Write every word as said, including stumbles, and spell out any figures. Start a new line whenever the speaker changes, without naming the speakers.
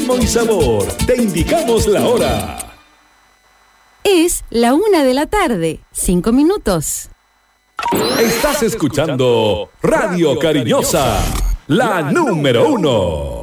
ritmo y sabor. Te indicamos la hora.
Es la una de la tarde, cinco minutos.
Estás escuchando Radio Cariñosa, la número uno.